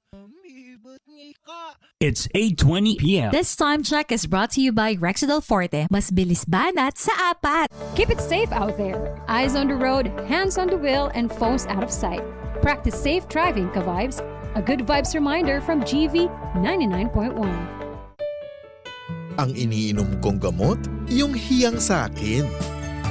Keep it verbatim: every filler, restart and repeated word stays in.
It's eight twenty p.m. This time check is brought to you by Rexidol Forte. Mas bilis banat sa apat. Keep it safe out there. Eyes on the road, hands on the wheel, and phones out of sight. Practice safe driving, ka-vibes. A good vibes reminder from G V ninety-nine point one. Ang iniinom kong gamot, yung hiyang sa akin.